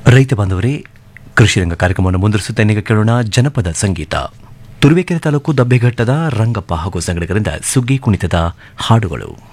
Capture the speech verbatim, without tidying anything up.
ರೈತ ಬಾಂಧವರೇ, ಕೃಷಿ ರಂಗ ಕಾರ್ಯಕ್ರಮವನ್ನು ಮುಂದುವರಿಸುತ್ತೇನೆ. ಈಗ ಕೇಳೋಣ ಜನಪದ ಸಂಗೀತ. ತುರುವೇಕೆರೆ ತಾಲೂಕು ದಬ್ಬೆಘಟ್ಟದ ರಂಗಪ್ಪ ಹಾಗೂ ಸಂಗಡಿಗರಿಂದ ಸುಗ್ಗಿ ಕುಣಿತದ ಹಾಡುಗಳು.